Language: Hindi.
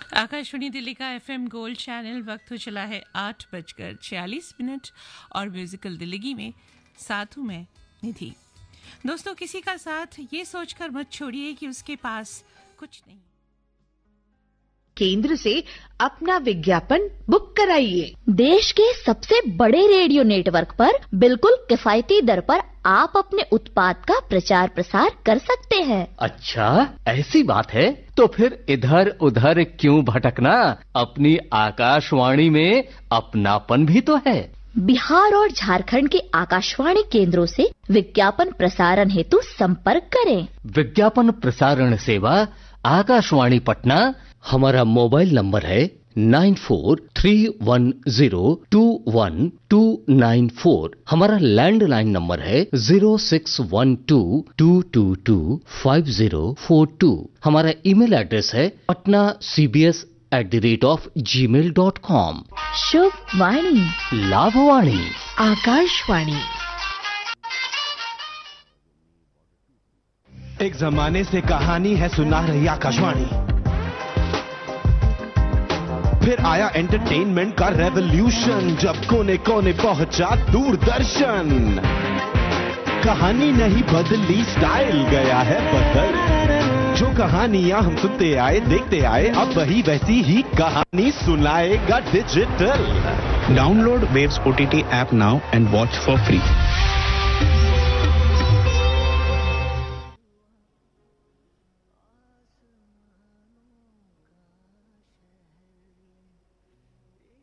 आकाशवाणी दिल्ली का एफएम गोल्ड चैनल। वक्त हो चला है 8:46 और म्यूजिकल दिल्ली में साथ हूं मैं निधि। दोस्तों, किसी का साथ ये सोचकर मत छोड़िए कि उसके पास कुछ नहीं। केंद्र से अपना विज्ञापन बुक कराइए। देश के सबसे बड़े रेडियो नेटवर्क पर बिल्कुल किफायती दर पर आप अपने उत्पाद का प्रचार प्रसार कर सकते हैं। अच्छा, ऐसी बात है तो फिर इधर उधर क्यों भटकना, अपनी आकाशवाणी में अपनापन भी तो है। बिहार और झारखंड के आकाशवाणी केंद्रों से विज्ञापन प्रसारण हेतु संपर्क करें। विज्ञापन प्रसारण सेवा आकाशवाणी पटना। हमारा मोबाइल नंबर है 9431021294। हमारा लैंडलाइन नंबर है 0612225042। हमारा ईमेल एड्रेस है patnacbs@gmail.com। शुभ वाणी, लाभवाणी, आकाशवाणी। एक जमाने से कहानी है सुना रही आकाशवाणी, फिर आया एंटरटेनमेंट का रेवोल्यूशन, जब कोने कोने पहुंचा दूरदर्शन। कहानी नहीं बदली, स्टाइल गया है बदल। जो कहानियां हम सुनते आए देखते आए, अब वही वैसी ही कहानी सुनाएगा digital. Download Waves OTT app now and watch for free.